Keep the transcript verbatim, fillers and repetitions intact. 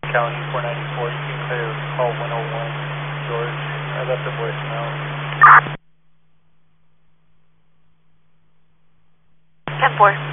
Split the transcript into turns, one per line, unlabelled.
County four ninety-four, you can clear call one oh one, George. I left a voicemail.
ten four.